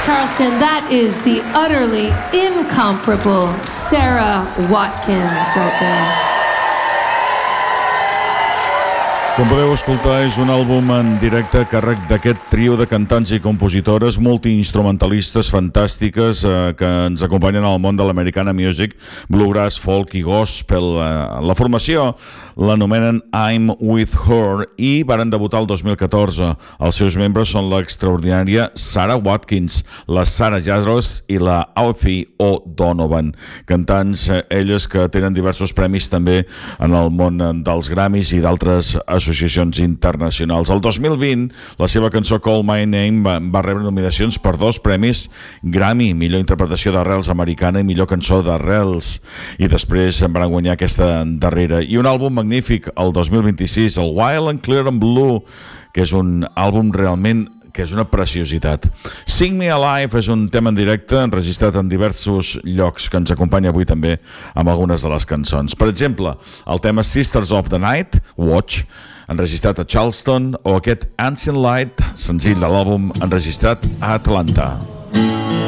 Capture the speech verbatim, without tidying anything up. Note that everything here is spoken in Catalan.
Charleston, that is the utterly incomparable Sarah Watkins right there. Com podeu escoltar, és un àlbum en directe a càrrec d'aquest trio de cantants i compositores multiinstrumentalistes fantàstiques eh, que ens acompanyen al món de l'americana music, bluegrass, folk i gospel. Eh, la formació l'anomenen I'm With Her i varen debutar el dos mil catorze. Els seus membres són l'extraordinària Sarah Watkins, la Sarah Jazros i la Alfie O'Donovan, cantants eh, elles que tenen diversos premis també en el món dels Grammys i d'altres associacions internacionals. El dos mil vint, la seva cançó Call My Name va, va rebre nominacions per dos premis Grammy, millor interpretació d'arrels americana i millor cançó d'arrels, i després en van guanyar aquesta darrera. I un àlbum magnífic, el dos mil vint-i-sis, el Wild and Clear and Blue, que és un àlbum realment que és una preciositat. Sing Me Alive és un tema en directe enregistrat en diversos llocs que ens acompanya avui també amb algunes de les cançons. Per exemple, el tema Sisters of the Night, Watch, enregistrat a Charleston, o aquest Ancient Light, senzill de l'àlbum enregistrat a Atlanta.